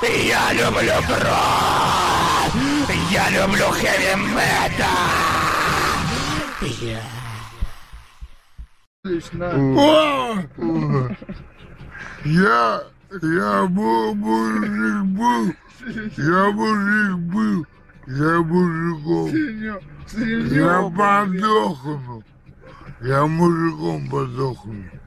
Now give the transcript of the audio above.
Я люблю кровь! Я люблю хэви-метал! Я мужик был, я мужиком. Я подохну, я мужиком подохну.